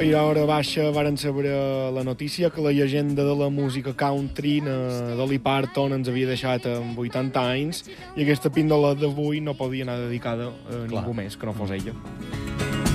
I a hora baixa varen saber la notícia que la llegenda de la música country, Dolly Parton, ens havia deixat amb 80 anys i aquesta píndola d'avui no podia anar dedicada a ningú més que no fos ella.